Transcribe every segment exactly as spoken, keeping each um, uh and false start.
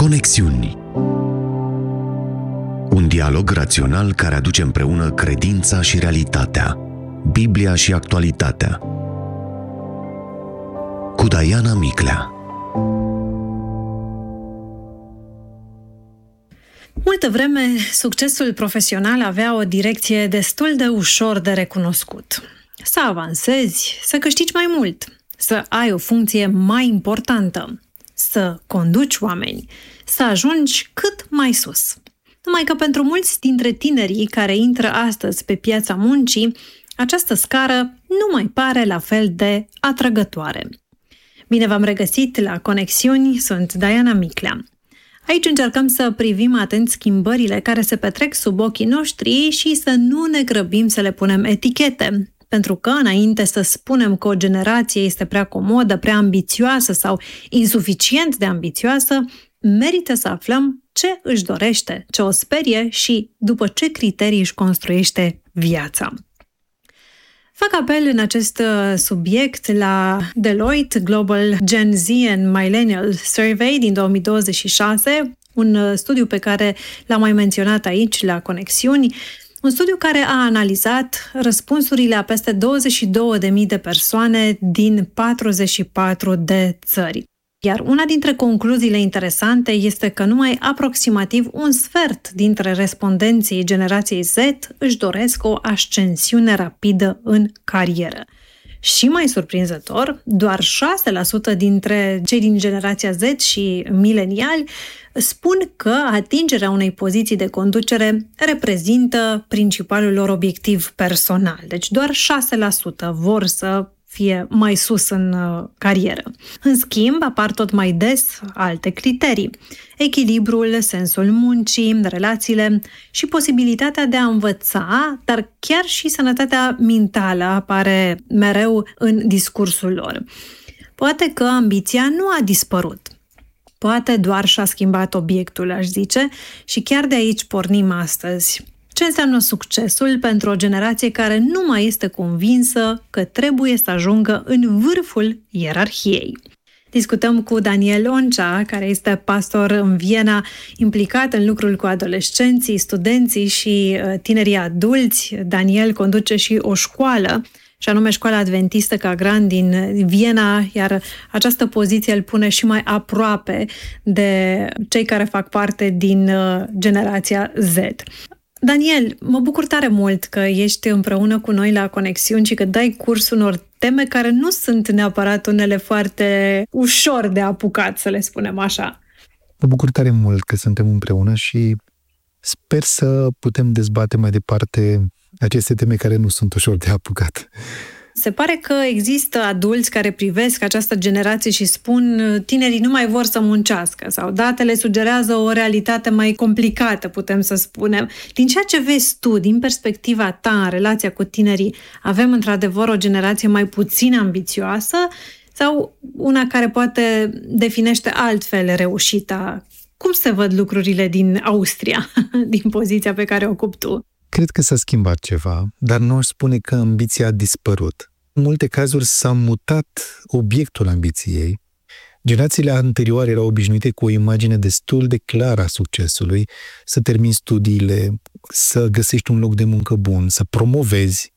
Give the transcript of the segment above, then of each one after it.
Conexiuni. Un dialog rațional care aduce împreună credința și realitatea, Biblia și actualitatea. Cu Diana Miclea. Multă vreme, succesul profesional avea o direcție destul de ușor de recunoscut. Să avansezi, să câștigi mai mult, să ai o funcție mai importantă, să conduci oameni, să ajungi cât mai sus. Numai că pentru mulți dintre tinerii care intră astăzi pe piața muncii, această scară nu mai pare la fel de atrăgătoare. Bine v-am regăsit la Conexiuni, sunt Diana Miclea. Aici încercăm să privim atent schimbările care se petrec sub ochii noștri și să nu ne grăbim să le punem etichete. Pentru că, înainte să spunem că o generație este prea comodă, prea ambițioasă sau insuficient de ambițioasă, merită să aflăm ce își dorește, ce o sperie și după ce criterii își construiește viața. Fac apel în acest subiect la Deloitte Global Gen Z and Millennial Survey din două mii douăzeci și șase, un studiu pe care l-am mai menționat aici la Conexiuni, un studiu care a analizat răspunsurile a peste douăzeci și două de mii de persoane din patruzeci și patru de țări. Iar una dintre concluziile interesante este că numai aproximativ un sfert dintre respondenții generației Z își doresc o ascensiune rapidă în carieră. Și mai surprinzător, doar șase la sută dintre cei din generația Z și mileniali spun că atingerea unei poziții de conducere reprezintă principalul lor obiectiv personal. Deci doar șase la sută vor să fie mai sus în carieră. În schimb, apar tot mai des alte criterii. Echilibrul, sensul muncii, relațiile și posibilitatea de a învăța, dar chiar și sănătatea mentală apare mereu în discursul lor. Poate că ambiția nu a dispărut. Poate doar și-a schimbat obiectul, aș zice, și chiar de aici pornim astăzi. Ce înseamnă succesul pentru o generație care nu mai este convinsă că trebuie să ajungă în vârful ierarhiei? Discutăm cu Daniel Oncea, care este pastor în Viena, implicat în lucrul cu adolescenții, studenții și tinerii adulți. Daniel conduce și o școală, și anume Școala Adventistă Cagran din Viena, iar această poziție îl pune și mai aproape de cei care fac parte din generația Z. Daniel, mă bucur tare mult că ești împreună cu noi la Conexiuni și că dai curs unor teme care nu sunt neapărat unele foarte ușor de apucat, să le spunem așa. Mă bucur tare mult că suntem împreună și sper să putem dezbate mai departe aceste teme care nu sunt ușor de apucat. Se pare că există adulți care privesc această generație și spun tinerii nu mai vor să muncească sau datele sugerează o realitate mai complicată, putem să spunem. Din ceea ce vezi tu, din perspectiva ta în relația cu tinerii, avem într-adevăr o generație mai puțin ambițioasă sau una care poate definește altfel reușita? Cum se văd lucrurile din Austria, din poziția pe care o ocupi tu? Cred că s-a schimbat ceva, dar nu aș spune că ambiția a dispărut. În multe cazuri s-a mutat obiectul ambiției. Generațiile anterioare erau obișnuite cu o imagine destul de clară a succesului, să termini studiile, să găsești un loc de muncă bun, să promovezi,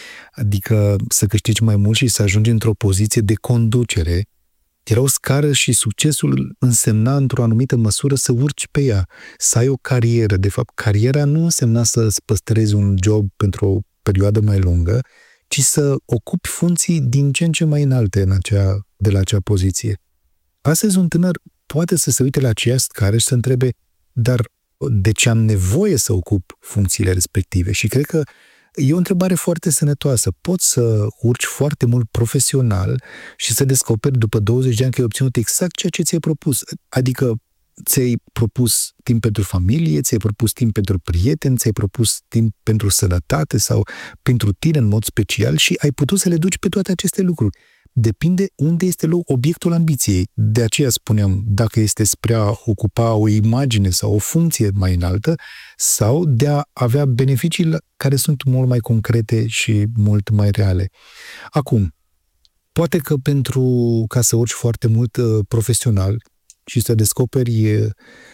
adică să câștigi mai mult și să ajungi într-o poziție de conducere. Era o scară și succesul însemna într-o anumită măsură să urci pe ea, să ai o carieră. De fapt, cariera nu însemna să-ți păstrezi un job pentru o perioadă mai lungă, ci să ocupi funcții din ce în ce mai înalte în acea, de la acea poziție. Astăzi un tânăr poate să se uite la aceeași scară și să întrebe, dar de ce am nevoie să ocup funcțiile respective? Și cred că e o întrebare foarte sănătoasă. Poți să urci foarte mult profesional și să descoperi după douăzeci de ani că ai obținut exact ceea ce ți-ai propus. Adică ți-ai propus timp pentru familie, ți-ai propus timp pentru prieteni, ți-ai propus timp pentru sănătate sau pentru tine în mod special și ai putut să le duci pe toate aceste lucruri. Depinde unde este loc obiectul ambiției. De aceea spuneam, dacă este spre a ocupa o imagine sau o funcție mai înaltă sau de a avea beneficii care sunt mult mai concrete și mult mai reale. Acum, poate că pentru ca să urci foarte mult uh, profesional, și să descoperi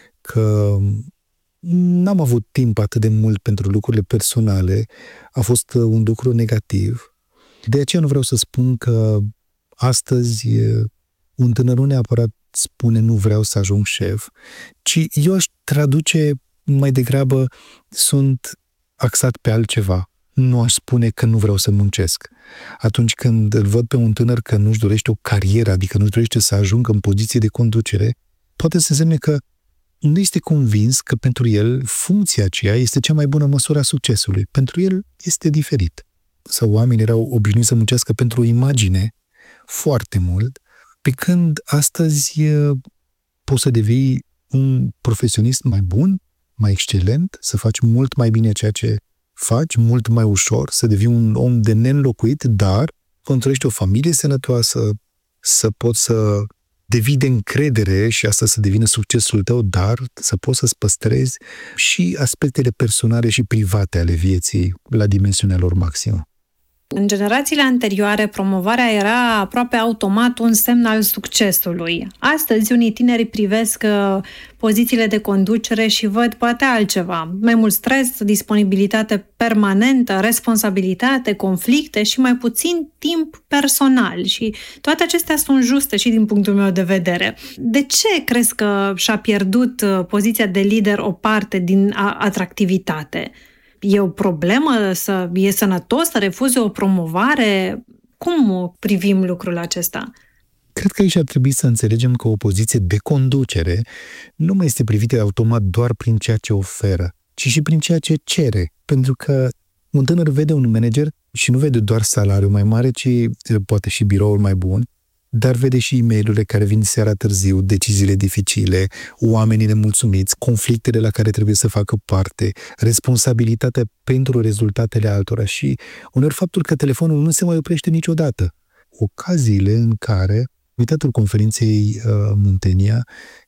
că n-am avut timp atât de mult pentru lucrurile personale, a fost un lucru negativ. De aceea nu vreau să spun că astăzi un tânăr nu neapărat spune nu vreau să ajung șef, ci eu aș traduce mai degrabă sunt axat pe altceva. Nu aș spune că nu vreau să muncesc. Atunci când îl văd pe un tânăr că nu-și dorește o carieră, adică nu-și dorește să ajungă în poziție de conducere, poate să însemne că nu este convins că pentru el funcția aceea este cea mai bună măsură a succesului. Pentru el este diferit. Sau oamenii erau obișnuiți să muncească pentru o imagine foarte mult, pe când astăzi poți să devii un profesionist mai bun, mai excelent, să faci mult mai bine ceea ce faci, mult mai ușor, să devii un om de neînlocuit, dar construiești o familie sănătoasă, să poți să devii de încredere și asta să devină succesul tău, dar să poți să-ți păstrezi și aspectele personale și private ale vieții la dimensiunea lor maximă. În generațiile anterioare, promovarea era aproape automat un semn al succesului. Astăzi, unii tineri privesc pozițiile de conducere și văd poate altceva. Mai mult stres, disponibilitate permanentă, responsabilitate, conflicte și mai puțin timp personal. Și toate acestea sunt juste și din punctul meu de vedere. De ce crezi că și-a pierdut poziția de lider o parte din atractivitate? E o problemă să e sănătos să refuze o promovare? Cum privim lucrul acesta? Cred că aici ar trebui să înțelegem că o poziție de conducere nu mai este privită automat doar prin ceea ce oferă, ci și prin ceea ce cere. Pentru că un tânăr vede un manager și nu vede doar salariul mai mare, ci poate și biroul mai bun, dar vede și e-mail-urile care vin seara târziu, deciziile dificile, oamenii nemulțumiți, conflictele la care trebuie să facă parte, responsabilitatea pentru rezultatele altora și uneori faptul că telefonul nu se mai oprește niciodată. Ocaziile în care invitatul conferinței uh, Muntenia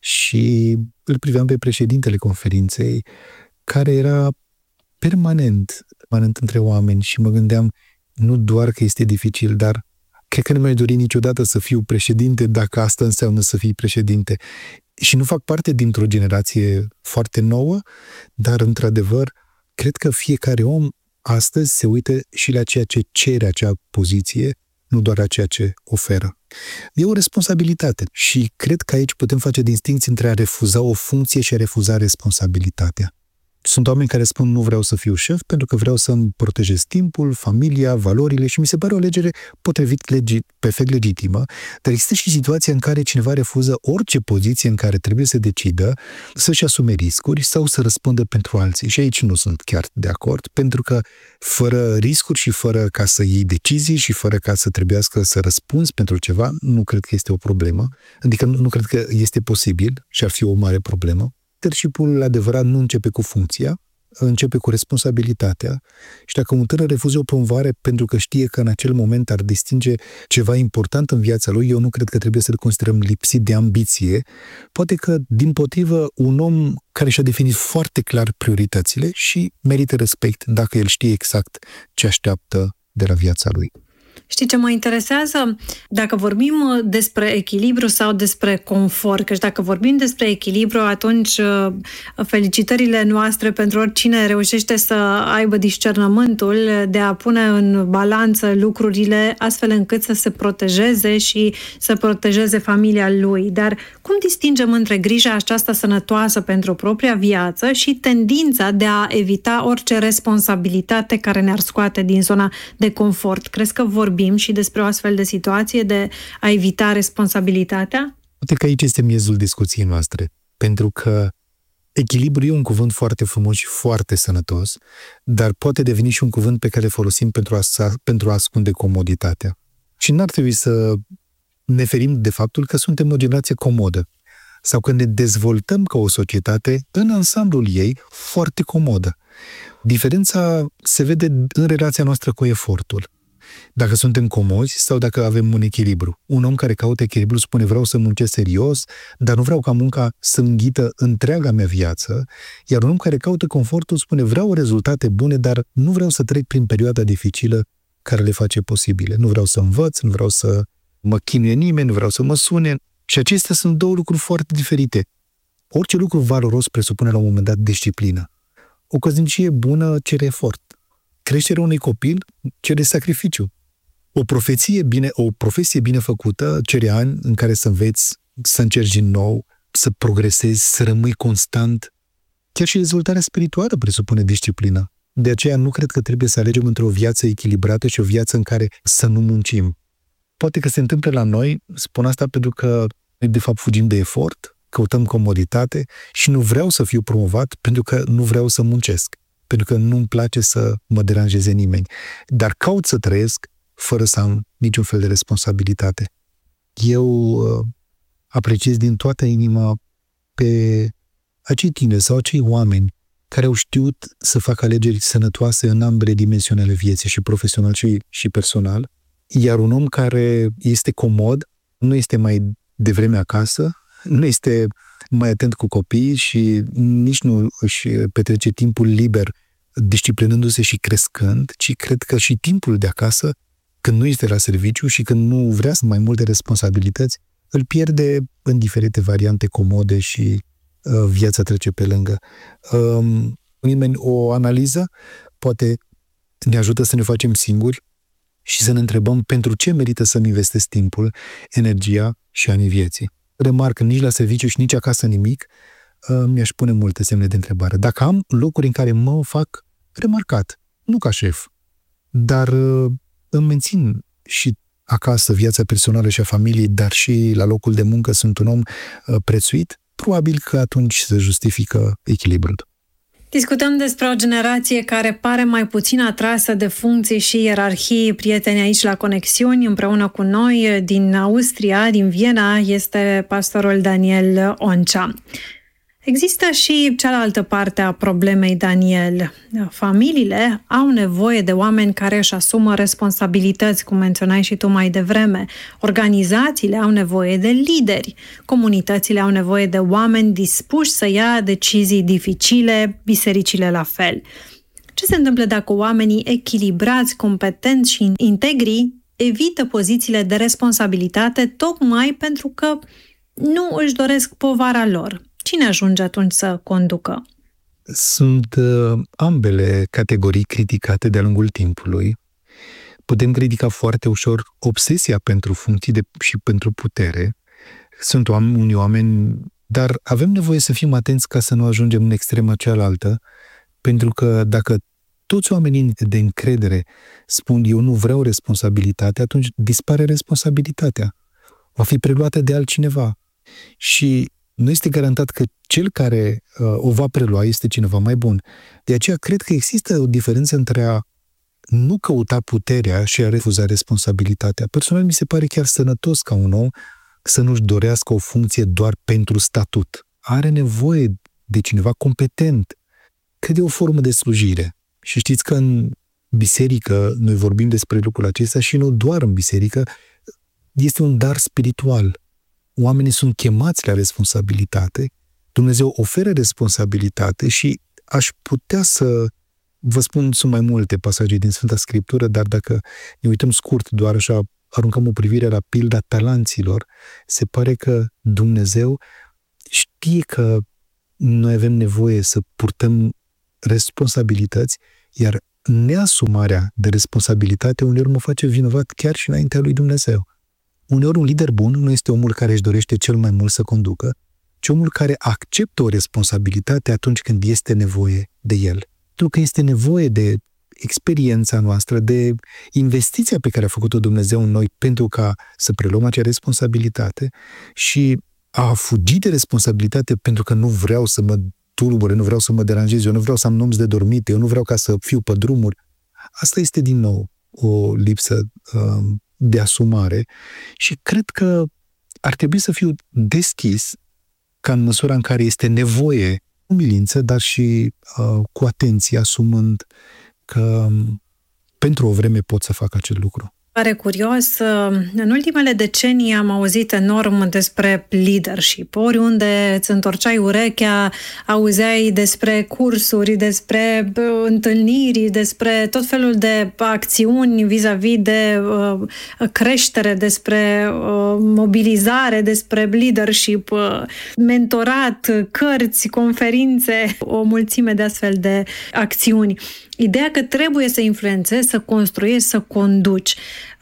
și îl priveam pe președintele conferinței, care era permanent, permanent între oameni și mă gândeam nu doar că este dificil, dar cred că nu mi-ai dorit niciodată să fiu președinte dacă asta înseamnă să fii președinte. Și nu fac parte dintr-o generație foarte nouă, dar într-adevăr, cred că fiecare om astăzi se uită și la ceea ce cere acea poziție, nu doar la ceea ce oferă. E o responsabilitate și cred că aici putem face distinții între a refuza o funcție și a refuza responsabilitatea. Sunt oameni care spun nu vreau să fiu șef pentru că vreau să-mi protejez timpul, familia, valorile și mi se pare o alegere potrivit, legi- perfect legitimă, dar există și situația în care cineva refuză orice poziție în care trebuie să decidă să-și asume riscuri sau să răspundă pentru alții. Și aici nu sunt chiar de acord, pentru că fără riscuri și fără ca să iei decizii și fără ca să trebuiască să răspunzi pentru ceva, nu cred că este o problemă. Adică nu, nu cred că este posibil și ar fi o mare problemă. Leadership-ul adevărat nu începe cu funcția, începe cu responsabilitatea și dacă un tânăr refuză o promovare pentru că știe că în acel moment ar distinge ceva important în viața lui, eu nu cred că trebuie să-l considerăm lipsit de ambiție. Poate că, dimpotrivă, un om care și-a definit foarte clar prioritățile și merită respect dacă el știe exact ce așteaptă de la viața lui. Știi ce mă interesează? Dacă vorbim despre echilibru sau despre confort, căci dacă vorbim despre echilibru, atunci felicitările noastre pentru oricine reușește să aibă discernământul de a pune în balanță lucrurile astfel încât să se protejeze și să protejeze familia lui. Dar cum distingem între grija aceasta sănătoasă pentru propria viață și tendința de a evita orice responsabilitate care ne-ar scoate din zona de confort? Crezi că vorbim și despre o astfel de situație de a evita responsabilitatea? Poate că aici este miezul discuției noastre, pentru că echilibru e un cuvânt foarte frumos și foarte sănătos, dar poate deveni și un cuvânt pe care îl folosim pentru a, pentru a ascunde comoditatea. Și n-ar trebui să ne ferim de faptul că suntem o generație comodă sau că ne dezvoltăm ca o societate în ansamblul ei foarte comodă. Diferența se vede în relația noastră cu efortul. Dacă suntem comozi sau dacă avem un echilibru. Un om care caută echilibru spune vreau să muncesc serios, dar nu vreau ca munca să înghită întreaga mea viață, iar un om care caută confortul spune vreau rezultate bune, dar nu vreau să trec prin perioada dificilă care le face posibile. Nu vreau să învăț, nu vreau să mă chinuie nimeni, nu vreau să mă sune. Și acestea sunt două lucruri foarte diferite. Orice lucru valoros presupune la un moment dat disciplină. O căsnicie bună cere efort. Creșterea unui copil cere sacrificiu. O profeție bine, o profesie bine făcută cere ani în care să înveți, să încerci din nou, să progresezi, să rămâi constant. Chiar și dezvoltarea spirituală presupune disciplină. De aceea nu cred că trebuie să alegem între o viață echilibrată și o viață în care să nu muncim. Poate că se întâmplă la noi, spun asta pentru că noi de fapt fugim de efort, căutăm comoditate și nu vreau să fiu promovat pentru că nu vreau să muncesc, pentru că nu-mi place să mă deranjeze nimeni. Dar caut să trăiesc fără să am niciun fel de responsabilitate. Eu uh, apreciez din toată inima pe acei tineri sau acei oameni care au știut să facă alegeri sănătoase în ambele dimensiuni ale vieții, și profesional și, și personal, iar un om care este comod, nu este mai devreme acasă, nu este mai atent cu copiii și nici nu își petrece timpul liber disciplinându-se și crescând, ci cred că și timpul de acasă, când nu este la serviciu și când nu vrea să mai multe responsabilități, îl pierde în diferite variante comode și uh, viața trece pe lângă. Um, nimeni, o analiză poate ne ajută să ne facem singuri și să ne întrebăm pentru ce merită să-mi investesc timpul, energia și anii vieții. Remarc că nici la serviciu și nici acasă nimic, uh, mi-aș pune multe semne de întrebare. Dacă am locuri în care mă fac remarcat, nu ca șef, dar uh, îmi mențin și acasă viața personală și a familiei, dar și la locul de muncă sunt un om uh, prețuit, probabil că atunci se justifică echilibrul. Discutăm despre o generație care pare mai puțin atrasă de funcții și ierarhii. Prieteni aici la Conexiuni, împreună cu noi, din Austria, din Viena, este pastorul Daniel Oncea. Există și cealaltă parte a problemei, Daniel. Familiile au nevoie de oameni care își asumă responsabilități, cum menționai și tu mai devreme. Organizațiile au nevoie de lideri. Comunitățile au nevoie de oameni dispuși să ia decizii dificile, bisericile la fel. Ce se întâmplă dacă oamenii echilibrați, competenți și integri evită pozițiile de responsabilitate tocmai pentru că nu își doresc povara lor? Cine ajunge atunci să conducă? Sunt uh, ambele categorii criticate de-a lungul timpului. Putem critica foarte ușor obsesia pentru funcții de, și pentru putere. Sunt oameni, unii oameni, dar avem nevoie să fim atenți ca să nu ajungem în extrema cealaltă, pentru că dacă toți oamenii de încredere spun eu nu vreau responsabilitate, atunci dispare responsabilitatea. Va fi preluată de altcineva. Și nu este garantat că cel care uh, o va prelua este cineva mai bun. De aceea cred că există o diferență între a nu căuta puterea și a refuza responsabilitatea. Personal mi se pare chiar sănătos ca un om să nu-și dorească o funcție doar pentru statut. Are nevoie de cineva competent. Cred că e o formă de slujire. Și știți că în biserică, noi vorbim despre lucrul acesta și nu doar în biserică, este un dar spiritual. Oamenii sunt chemați la responsabilitate, Dumnezeu oferă responsabilitate și aș putea să vă spun, sunt mai multe pasaje din Sfânta Scriptură, dar dacă ne uităm scurt, doar așa aruncăm o privire la pilda talanților, se pare că Dumnezeu știe că noi avem nevoie să purtăm responsabilități, iar neasumarea de responsabilitate uneori mă face vinovat chiar și înaintea lui Dumnezeu. Uneori un lider bun nu este omul care își dorește cel mai mult să conducă, ci omul care acceptă o responsabilitate atunci când este nevoie de el. Pentru că este nevoie de experiența noastră, de investiția pe care a făcut-o Dumnezeu în noi pentru ca să preluăm acea responsabilitate și a fugi de responsabilitate pentru că nu vreau să mă tulbure, nu vreau să mă deranjez, eu nu vreau să am nopți de dormit, eu nu vreau ca să fiu pe drumuri. Asta este din nou o lipsă uh, de asumare și cred că ar trebui să fiu deschis ca în măsura în care este nevoie, cu umilință, dar și uh, cu atenție, asumând că um, pentru o vreme pot să fac acel lucru. Pare curios, în ultimele decenii am auzit enorm despre leadership. Oriunde îți întorceai urechea, auzeai despre cursuri, despre întâlniri, despre tot felul de acțiuni vis-a-vis de uh, creștere, despre uh, mobilizare, despre leadership, uh, mentorat, cărți, conferințe, o mulțime de astfel de acțiuni. Ideea că trebuie să influențezi, să construiești, să conduci.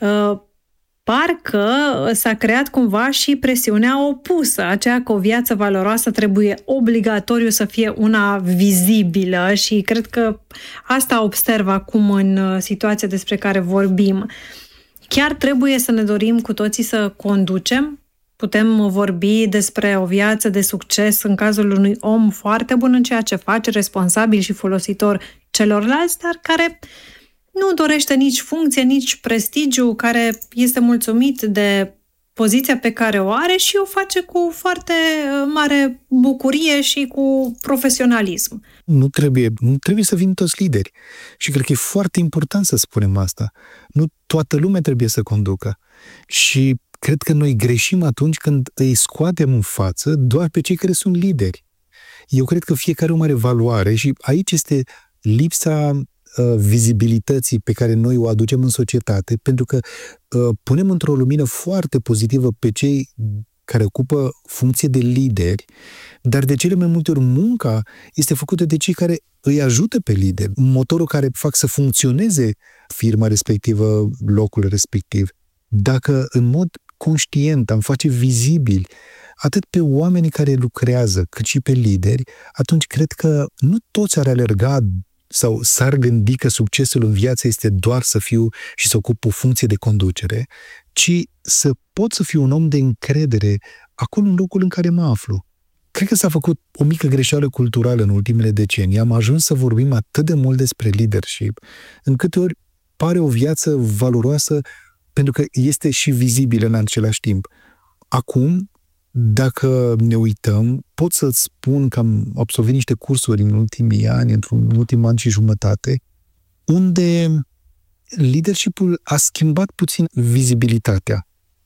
Parcă s-a creat cumva și presiunea opusă, aceea că o viață valoroasă trebuie obligatoriu să fie una vizibilă și cred că asta observ acum în situația despre care vorbim. Chiar trebuie să ne dorim cu toții să conducem? Putem vorbi despre o viață de succes în cazul unui om foarte bun în ceea ce face, responsabil și folositor celorlalți, dar care nu dorește nici funcție, nici prestigiu, care este mulțumit de poziția pe care o are și o face cu foarte mare bucurie și cu profesionalism. Nu trebuie, nu trebuie să vină toți lideri. Și cred că e foarte important să spunem asta. Nu toată lumea trebuie să conducă. Și cred că noi greșim atunci când îi scoatem în față doar pe cei care sunt lideri. Eu cred că fiecare om are valoare și aici este lipsa uh, vizibilității pe care noi o aducem în societate, pentru că uh, punem într-o lumină foarte pozitivă pe cei care ocupă funcție de lideri, dar de cele mai multe ori munca este făcută de cei care îi ajută pe lideri, motorul care fac să funcționeze firma respectivă, locul respectiv. Dacă în mod conștient am face vizibil atât pe oamenii care lucrează, cât și pe lideri, atunci cred că nu toți ar alerga sau s-ar gândi că succesul în viață este doar să fiu și să ocup o funcție de conducere, ci să pot să fiu un om de încredere acolo în locul în care mă aflu. Cred că s-a făcut o mică greșeală culturală în ultimele decenii. Am ajuns să vorbim atât de mult despre leadership, în câte ori pare o viață valoroasă pentru că este și vizibilă în același timp. Acum, dacă ne uităm, pot să-ți spun că am absolvit niște cursuri în ultimii ani, într-un ultim an și jumătate, unde leadership-ul a schimbat puțin vizibilitatea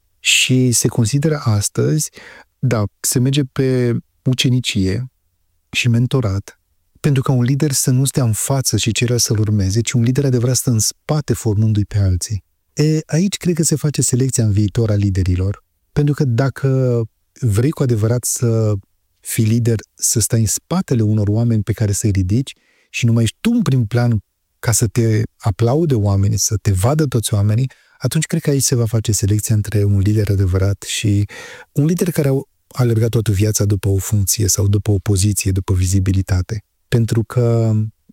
și se consideră astăzi, da, se merge pe ucenicie și mentorat, pentru ca un lider să nu stea în față și ceilalți să-l urmeze, ci un lider adevărat stă în spate formându-i pe alții. E, aici cred că se face selecția în viitor a liderilor, pentru că dacă vrei cu adevărat să fii lider, să stai în spatele unor oameni pe care să-i ridici și nu mai ești tu în prim plan ca să te aplaude oamenii, să te vadă toți oamenii, atunci cred că aici se va face selecția între un lider adevărat și un lider care a alergat toată viața după o funcție sau după o poziție, după vizibilitate. Pentru că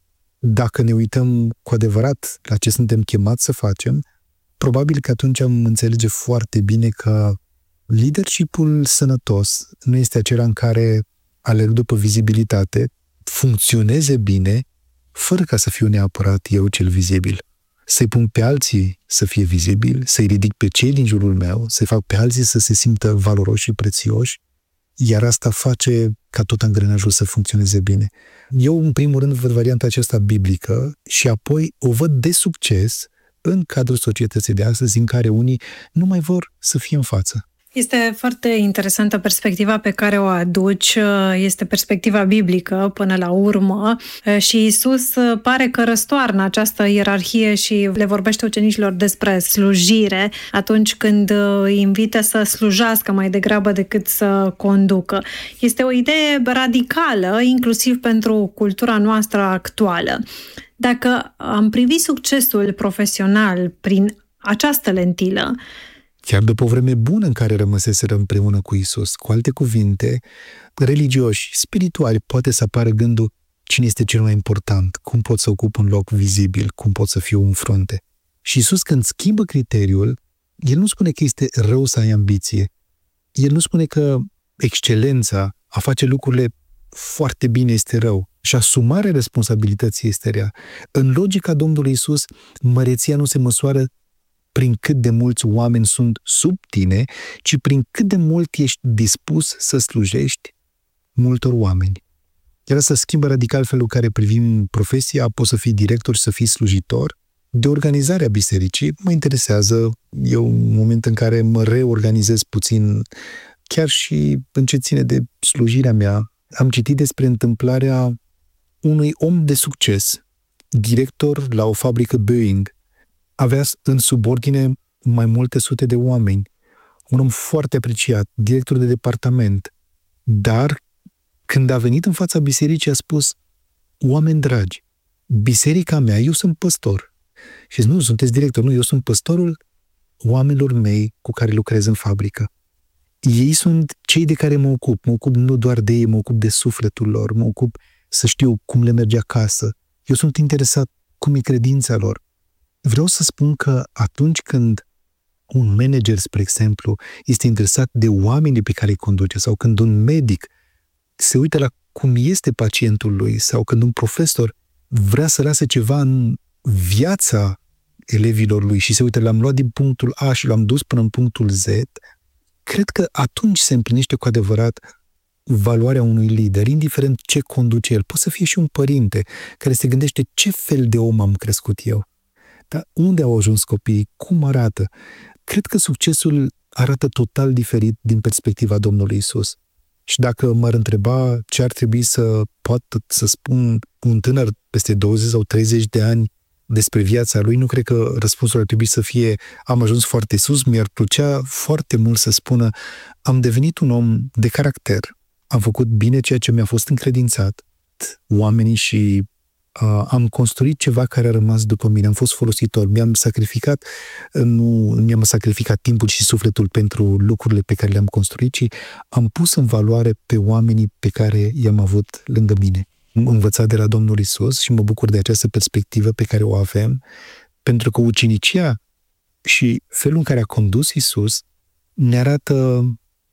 dacă ne uităm cu adevărat la ce suntem chemați să facem, probabil că atunci am înțelege foarte bine că leadership-ul sănătos nu este acela în care alerg după vizibilitate, funcționeze bine, fără ca să fiu neapărat eu cel vizibil. Să-i pun pe alții să fie vizibil, să-i ridic pe cei din jurul meu, să-i fac pe alții să se simtă valoroși și prețioși, iar asta face ca tot angrenajul să funcționeze bine. Eu, în primul rând, văd varianta aceasta biblică și apoi o văd de succes în cadrul societății de astăzi, în care unii nu mai vor să fie în față. Este foarte interesantă perspectiva pe care o aduci, este perspectiva biblică până la urmă și Iisus pare că răstoarnă această ierarhie și le vorbește ucenicilor despre slujire atunci când îi invită să slujească mai degrabă decât să conducă. Este o idee radicală, inclusiv pentru cultura noastră actuală. Dacă am privit succesul profesional prin această lentilă, chiar după o vreme bună în care rămăseseră împreună cu Isus. Cu alte cuvinte, religioși, spirituali, poate să apară gândul cine este cel mai important, cum pot să ocup un loc vizibil, cum pot să fiu în frunte. Și Isus, când schimbă criteriul, El nu spune că este rău să ai ambiție. El nu spune că excelența, a face lucrurile foarte bine este rău și asumarea responsabilității este rea. În logica Domnului Isus, măreția nu se măsoară prin cât de mulți oameni sunt sub tine, ci prin cât de mult ești dispus să slujești multor oameni. Iar asta schimbă radical felul în care privim profesia, poți să fii director și să fii slujitor, de organizarea bisericii. Mă interesează, e un moment în care mă reorganizez puțin, chiar și în ce ține de slujirea mea. Am citit despre întâmplarea unui om de succes, director la o fabrică Boeing. Avea în subordine mai multe sute de oameni. Un om foarte apreciat, director de departament. Dar când a venit în fața bisericii a spus: oameni dragi, biserica mea, eu sunt păstor. Și zic, nu, sunteți director, nu, eu sunt păstorul oamenilor mei cu care lucrez în fabrică. Ei sunt cei de care mă ocup. Mă ocup nu doar de ei, mă ocup de sufletul lor, mă ocup să știu cum le merge acasă. Eu sunt interesat cum e credința lor. Vreau să spun că atunci când un manager, spre exemplu, este interesat de oamenii pe care îi conduce, sau când un medic se uită la cum este pacientul lui, sau când un profesor vrea să lase ceva în viața elevilor lui și se uită, l-am luat din punctul A și l-am dus până în punctul Z, cred că atunci se împlinește cu adevărat valoarea unui lider, indiferent ce conduce el. Poate să fie și un părinte care se gândește ce fel de om am crescut eu. Dar unde au ajuns copiii? Cum arată? Cred că succesul arată total diferit din perspectiva Domnului Isus. Și dacă m-ar întreba ce ar trebui să poată să spun un tânăr peste douăzeci sau treizeci de ani despre viața lui, nu cred că răspunsul ar trebui să fie am ajuns foarte sus. Mi-ar plăcea foarte mult să spună am devenit un om de caracter, am făcut bine ceea ce mi-a fost încredințat, oamenii, și uh, am construit ceva care a rămas după mine, am fost folositor, mi-am sacrificat, nu mi-am sacrificat timpul și sufletul pentru lucrurile pe care le-am construit, ci am pus în valoare pe oamenii pe care i-am avut lângă mine. Am învățat de la Domnul Isus și mă bucur de această perspectivă pe care o avem, pentru că ucenicia și felul în care a condus Isus ne arată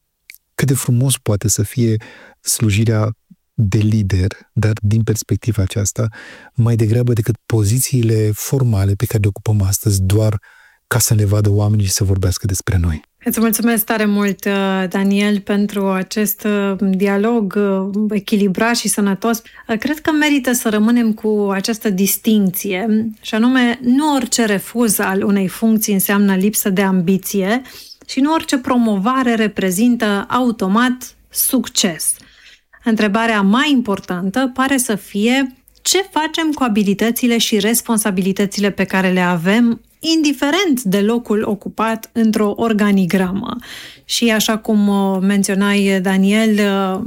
cât de frumos poate să fie slujirea de lider, dar din perspectiva aceasta, mai degrabă decât pozițiile formale pe care le ocupăm astăzi, doar ca să ne vadă oamenii și să vorbească despre noi. Îți mulțumesc tare mult, Daniel, pentru acest dialog echilibrat și sănătos. Cred că merită să rămânem cu această distincție, și anume, nu orice refuz al unei funcții înseamnă lipsă de ambiție și nu orice promovare reprezintă automat succes. Întrebarea mai importantă pare să fie ce facem cu abilitățile și responsabilitățile pe care le avem, indiferent de locul ocupat într-o organigramă. Și așa cum menționai, Daniel,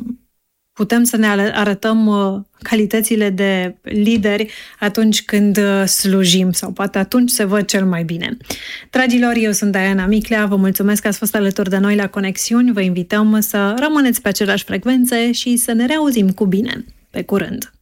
putem să ne arătăm calitățile de lideri atunci când slujim, sau poate atunci se văd cel mai bine. Dragilor, eu sunt Diana Miclea, vă mulțumesc că ați fost alături de noi la Conexiuni, vă invităm să rămâneți pe aceleași frecvențe și să ne reauzim cu bine. Pe curând!